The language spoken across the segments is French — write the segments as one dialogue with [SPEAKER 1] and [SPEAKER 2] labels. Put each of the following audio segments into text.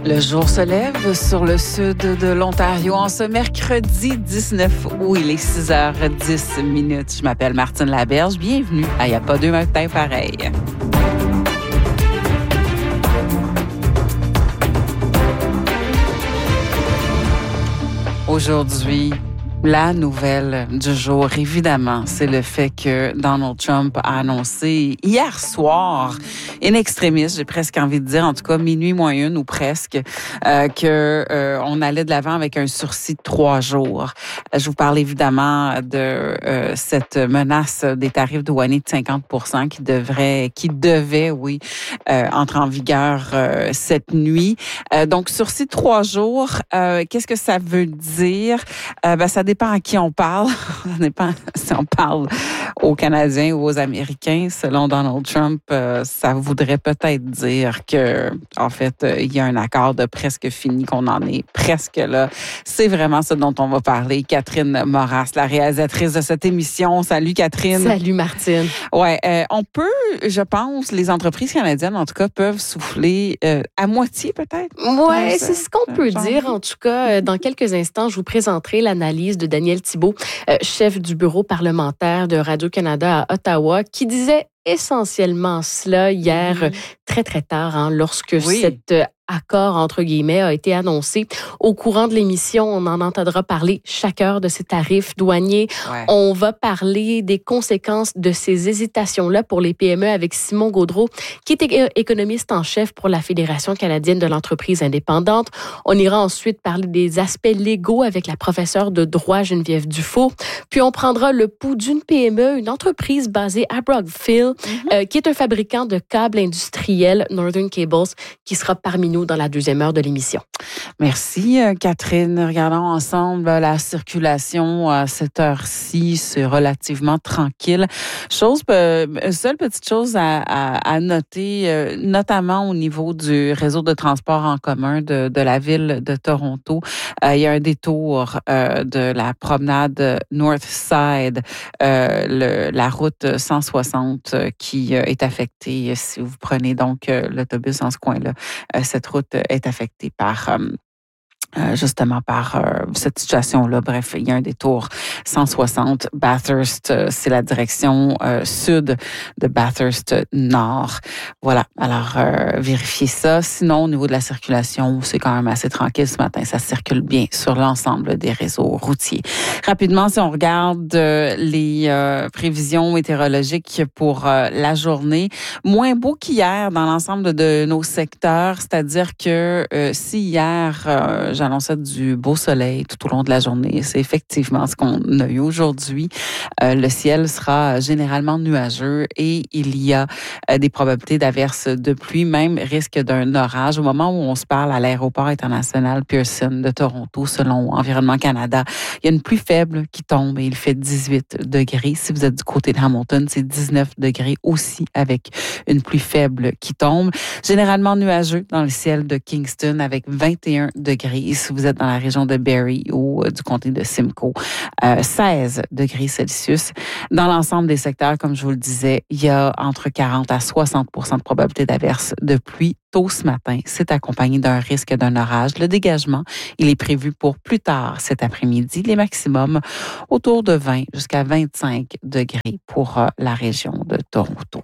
[SPEAKER 1] Le jour se lève sur le sud de l'Ontario en ce mercredi 19 août. Il est 6h10. Je m'appelle Martine Laberge. Bienvenue à « Y a pas deux matins pareils ». Aujourd'hui, la nouvelle du jour, évidemment, c'est le fait que Donald Trump a annoncé hier soir, in extremis, j'ai presque envie de dire, en tout cas minuit moins une ou presque, on allait de l'avant avec un sursis de 3 jours. Je vous parle évidemment de cette menace des tarifs douaniers de 50% qui devait, entrer en vigueur cette nuit. Donc, sursis de 3 jours, qu'est-ce que ça veut dire? Ça dépend à qui on parle. Ça dépend si on parle aux Canadiens ou aux Américains. Selon Donald Trump, ça voudrait peut-être dire que, en fait, il y a un accord de presque fini, qu'on en est presque là. C'est vraiment ce dont on va parler. Catherine Moras, la réalisatrice de cette émission. Salut, Catherine.
[SPEAKER 2] Salut, Martine.
[SPEAKER 1] Ouais, on peut, je pense, les entreprises canadiennes, en tout cas, peuvent souffler à moitié, peut-être.
[SPEAKER 2] Ouais, c'est ce qu'on peut dire. En tout cas, dans quelques instants, je vous présenterai l'analyse de Daniel Thibault, chef du bureau parlementaire de Radio-Canada à Ottawa, qui disait essentiellement cela hier, très, très tard, lorsque cet accord, entre guillemets, a été annoncé. Au courant de l'émission, on en entendra parler chaque heure de ces tarifs douaniers. Ouais. On va parler des conséquences de ces hésitations-là pour les PME avec Simon Gaudreault, qui est économiste en chef pour la Fédération canadienne de l'entreprise indépendante. On ira ensuite parler des aspects légaux avec la professeure de droit Geneviève Dufault. Puis on prendra le pouls d'une PME, une entreprise basée à Brockville, qui est un fabricant de câbles industriels, Northern Cables, qui sera parmi nous dans la deuxième heure de l'émission.
[SPEAKER 1] Merci, Catherine. Regardons ensemble la circulation à cette heure-ci. C'est relativement tranquille. Seule petite chose à noter, notamment au niveau du réseau de transport en commun de la ville de Toronto. Il y a un détour de la promenade Northside, la route 160 qui est affectée. Si vous prenez donc l'autobus dans ce coin-là, cette route est affectée par cette situation-là. Bref, il y a un détour 160 Bathurst, c'est la direction sud de Bathurst Nord. Voilà, alors vérifiez ça. Sinon, au niveau de la circulation, c'est quand même assez tranquille ce matin. Ça circule bien sur l'ensemble des réseaux routiers. Rapidement, si on regarde les prévisions météorologiques pour la journée, moins beau qu'hier dans l'ensemble de nos secteurs, c'est-à-dire que si hier, j'annonçais du beau soleil tout au long de la journée. C'est effectivement ce qu'on a eu aujourd'hui. Le ciel sera généralement nuageux et il y a des probabilités d'averses de pluie, même risque d'un orage. Au moment où on se parle à l'aéroport international Pearson de Toronto, selon Environnement Canada, il y a une pluie faible qui tombe et il fait 18 degrés. Si vous êtes du côté de Hamilton, c'est 19 degrés aussi avec une pluie faible qui tombe. Généralement nuageux dans le ciel de Kingston avec 21 degrés. Et si vous êtes dans la région de Barrie ou du comté de Simcoe, 16 degrés Celsius. Dans l'ensemble des secteurs, comme je vous le disais, il y a entre 40 à 60 % de probabilité d'averse de pluie tôt ce matin. C'est accompagné d'un risque d'un orage. Le dégagement, il est prévu pour plus tard cet après-midi. Les maximums autour de 20 jusqu'à 25 degrés pour la région de Toronto.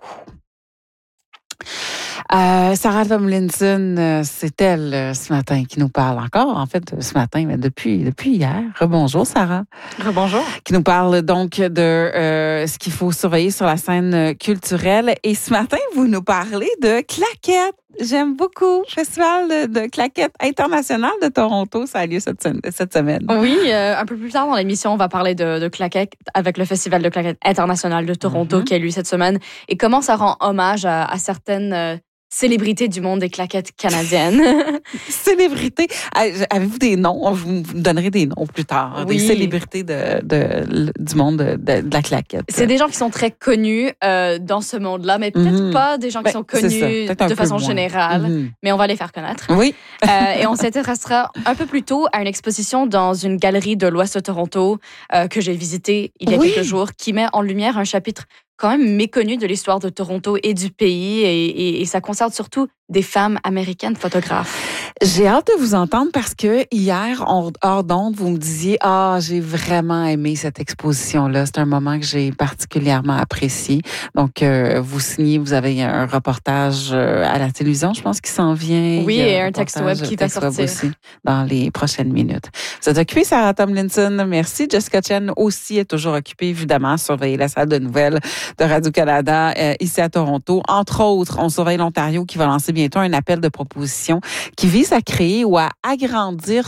[SPEAKER 1] Sarah Tomlinson, c'est elle ce matin qui nous parle encore, en fait, ce matin, mais depuis hier. Rebonjour, Sarah.
[SPEAKER 3] Rebonjour.
[SPEAKER 1] Qui nous parle donc de ce qu'il faut surveiller sur la scène culturelle. Et ce matin, vous nous parlez de claquettes. J'aime beaucoup. Festival de claquettes international de Toronto, ça a lieu cette semaine.
[SPEAKER 3] Oui, un peu plus tard dans l'émission, on va parler de claquettes avec le Festival de claquettes international de Toronto qui a lieu cette semaine et comment ça rend hommage à certaines célébrités du monde des claquettes canadiennes.
[SPEAKER 1] Célébrités. Avez-vous des noms? Vous me donnerez des noms plus tard. Oui. Des célébrités du monde de la claquette.
[SPEAKER 3] C'est des gens qui sont très connus dans ce monde-là, mais peut-être pas des gens qui sont connus de façon générale, mais on va les faire connaître.
[SPEAKER 1] Oui.
[SPEAKER 3] Et on s'intéressera un peu plus tôt à une exposition dans une galerie de l'Ouest de Toronto que j'ai visitée il y a quelques jours, qui met en lumière un chapitre quand même méconnu de l'histoire de Toronto et du pays et ça concerne surtout des femmes américaines photographes.
[SPEAKER 1] J'ai hâte de vous entendre parce que hier, hors d'onde, vous me disiez « j'ai vraiment aimé cette exposition-là. C'est un moment que j'ai particulièrement apprécié. » Donc, vous avez un reportage à la télévision, je pense, qui s'en vient.
[SPEAKER 3] Oui, et un texte web qui va sortir
[SPEAKER 1] aussi dans les prochaines minutes. Vous êtes occupée, Sarah Tomlinson. Merci. Jessica Chen aussi est toujours occupée, évidemment, à surveiller la salle de nouvelles de Radio-Canada ici à Toronto. Entre autres, on surveille l'Ontario qui va lancer bientôt un appel de proposition qui vise à créer ou à agrandir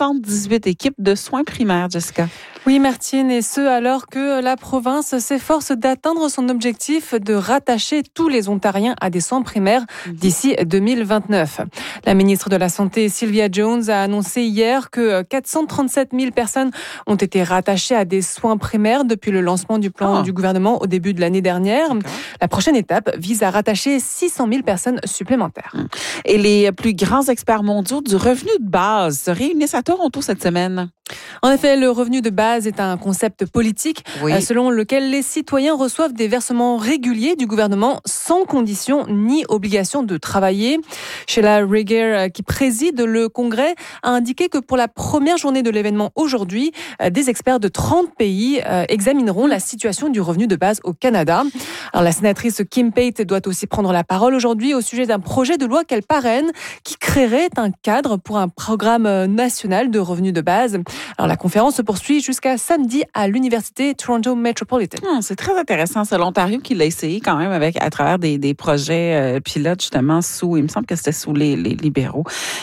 [SPEAKER 1] 78 équipes de soins primaires, Jessica.
[SPEAKER 4] Oui, Martine, et ce, alors que la province s'efforce d'atteindre son objectif de rattacher tous les Ontariens à des soins primaires d'ici 2029. La ministre de la Santé, Sylvia Jones, a annoncé hier que 437 000 personnes ont été rattachées à des soins primaires depuis le lancement du plan du gouvernement au début de l'année dernière. La prochaine étape vise à rattacher 600 000 personnes supplémentaires.
[SPEAKER 1] Et les plus grands experts mondiaux du revenu de base se réunissent à Toronto cette semaine.
[SPEAKER 4] En effet, le revenu de base est un concept politique selon lequel les citoyens reçoivent des versements réguliers du gouvernement sans condition ni obligation de travailler. Sheila Reger, qui préside le Congrès, a indiqué que pour la première journée de l'événement aujourd'hui, des experts de 30 pays examineront la situation du revenu de base au Canada. Alors, la sénatrice Kim Pate doit aussi prendre la parole aujourd'hui au sujet d'un projet de loi qu'elle parraine qui créerait un cadre pour un programme national de revenu de base. Alors, la conférence se poursuit jusqu'à samedi à l'Université Toronto Metropolitan.
[SPEAKER 1] C'est très intéressant. C'est l'Ontario qui l'a essayé quand même à travers des projets pilotes, justement, il me semble que c'était sous les libéraux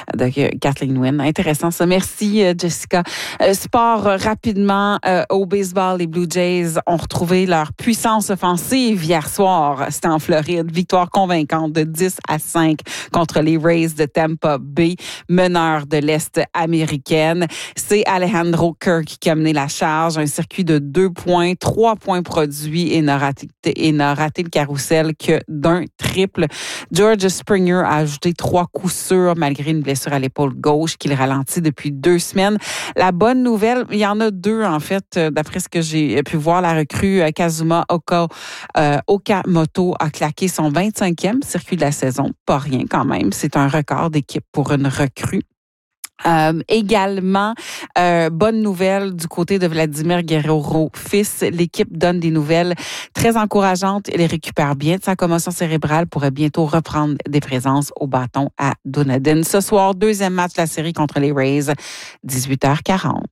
[SPEAKER 1] de Kathleen Wynne. Intéressant ça. Merci, Jessica. Sport, rapidement, au baseball, les Blue Jays ont retrouvé leur puissance offensive hier soir. C'était en Floride. Victoire convaincante de 10-5 contre les Rays de Tampa Bay, meneurs de l'Est américaine. C'est Alejandro Kirk qui a mené la charge, un circuit de 2 points, 3 points produits et n'a raté le carrousel que d'un triple. George Springer a ajouté 3 coups sûrs malgré une blessure à l'épaule gauche qui le ralentit depuis 2 semaines. La bonne nouvelle, il y en a 2 en fait, d'après ce que j'ai pu voir, la recrue Kazuma Okamoto a claqué son 25e circuit de la saison. Pas rien quand même, c'est un record d'équipe pour une recrue. Également, bonne nouvelle du côté de Vladimir Guerrero fils. L'équipe donne des nouvelles très encourageantes. Il récupère bien de sa commotion cérébrale, pourrait bientôt reprendre des présences au bâton à Dunedin. Ce soir, 2e match de la série contre les Rays, 18h40.